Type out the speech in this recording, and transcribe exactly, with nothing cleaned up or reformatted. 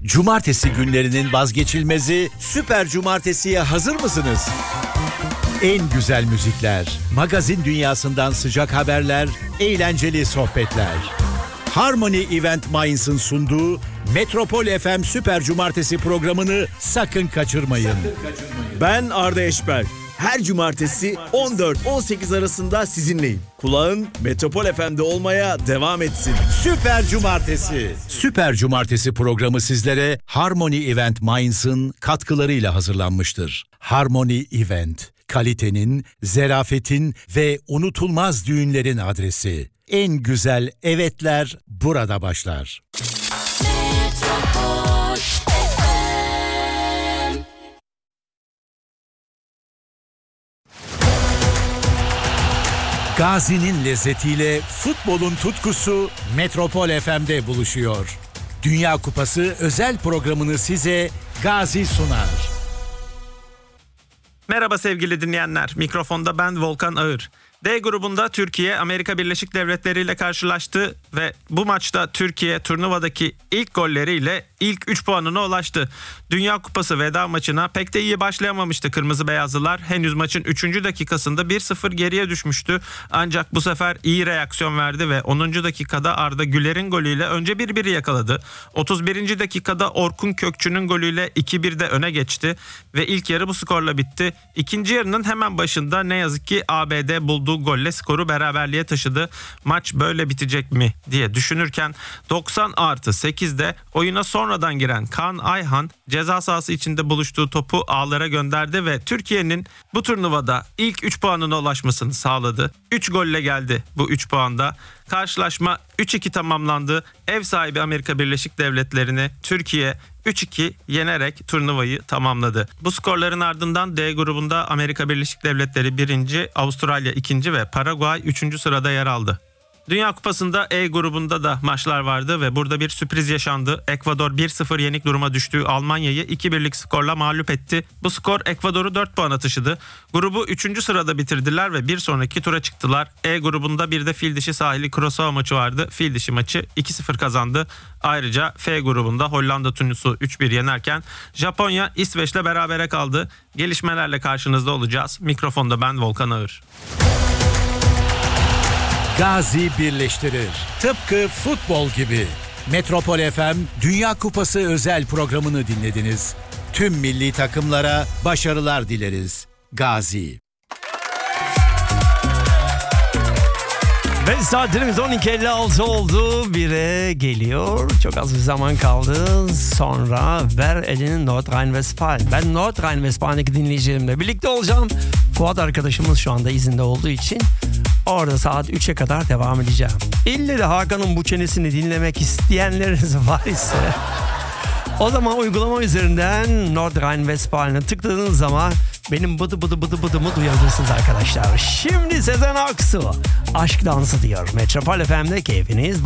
Cumartesi günlerinin vazgeçilmezi Süper Cumartesi'ye hazır mısınız? En güzel müzikler, magazin dünyasından sıcak haberler, eğlenceli sohbetler. Harmony Event Mainz'ın sunduğu Metropol F M Süper Cumartesi programını sakın kaçırmayın. Sakın kaçırmayın. Ben Arda Eşber. Her cumartesi on dört on sekiz arasında sizinleyim. Kulağın Metropol F M'de olmaya devam etsin. Süper Cumartesi. Süper Cumartesi programı sizlere Harmony Event Mainz'ın katkılarıyla hazırlanmıştır. Harmony Event, kalitenin, zerafetin ve unutulmaz düğünlerin adresi. En güzel evetler burada başlar. Gazi'nin lezzetiyle futbolun tutkusu Metropol F M'de buluşuyor. Dünya Kupası özel programını size Gazi sunar. Merhaba sevgili dinleyenler. Mikrofonda ben Volkan Ağır. D grubunda Türkiye Amerika Birleşik Devletleri ile karşılaştı ve bu maçta Türkiye turnuvadaki ilk golleriyle ilk üç puanına ulaştı. Dünya Kupası veda maçına pek de iyi başlayamamıştı Kırmızı Beyazlılar. Henüz maçın üçüncü dakikasında bir sıfır geriye düşmüştü. Ancak bu sefer iyi reaksiyon verdi ve onuncu dakikada Arda Güler'in golüyle önce bir biri yakaladı. otuz birinci dakikada Orkun Kökçü'nün golüyle iki birde öne geçti ve ilk yarı bu skorla bitti. İkinci yarının hemen başında ne yazık ki A B D bulduğu golle skoru beraberliğe taşıdı. Maç böyle bitecek mi diye düşünürken doksan artı sekizde oyuna sonradan giren Kaan Ayhan ceza sahası içinde buluştuğu topu ağlara gönderdi ve Türkiye'nin bu turnuvada ilk üç puanına ulaşmasını sağladı. üç golle geldi bu üç puanda. Karşılaşma üç iki tamamlandı. Ev sahibi Amerika Birleşik Devletleri'ni Türkiye üç iki yenerek turnuvayı tamamladı. Bu skorların ardından D grubunda Amerika Birleşik Devletleri birinci, Avustralya ikinci ve Paraguay üçüncü sırada yer aldı. Dünya Kupası'nda E grubunda da maçlar vardı ve burada bir sürpriz yaşandı. Ekvador bir sıfır yenik duruma düştüğü Almanya'yı iki birlik skorla mağlup etti. Bu skor Ekvador'u dört puana taşıdı. Grubu üçüncü sırada bitirdiler ve bir sonraki tura çıktılar. E grubunda bir de fil dişi sahili Kurosawa maçı vardı. Fil dişi maçı iki sıfır kazandı. Ayrıca F grubunda Hollanda Tunus'u üç bir yenerken Japonya İsveç'le berabere kaldı. Gelişmelerle karşınızda olacağız. Mikrofonda ben Volkan Ağır. Gazi birleştirir. Tıpkı futbol gibi. Metropol F M Dünya Kupası özel programını dinlediniz. Tüm milli takımlara başarılar dileriz. Gazi. Ve saatlerimiz on iki elli altı oldu. Bire geliyor. Çok az bir zaman kaldı. Sonra Ver elini Nordrhein-Westfalen. Ben Nordrhein-Westfalen'deki dinleyicilerimle birlikte olacağım. Fuat arkadaşımız şu anda izinde olduğu için orada saat üçe kadar devam edeceğim. İlle de Hakan'ın bu çenesini dinlemek isteyenleriniz var ise o zaman uygulama üzerinden Nordrhein-Westfalen'e tıkladığınız zaman benim bıdı bıdı bıdı bıdımı duyabilirsiniz arkadaşlar. Şimdi Sezen Aksu Aşk Dansı diyor. Metropol F M'de keyfiniz